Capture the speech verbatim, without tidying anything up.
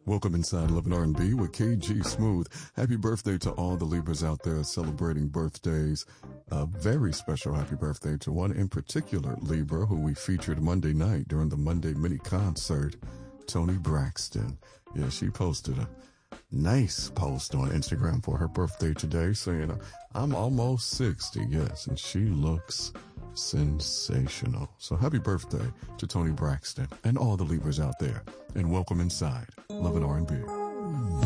Welcome inside Love and R and B with K G Smooth. Happy birthday to all the Libras out there celebrating birthdays. A very special happy birthday to one in particular Libra who we featured Monday night during the Monday mini concert, Toni Braxton. Yeah, she posted a nice post on Instagram for her birthday today saying, I'm almost sixty, yes, and she looks sensational. So happy birthday to Toni Braxton and all the Libras out there, and welcome inside Love and R and B.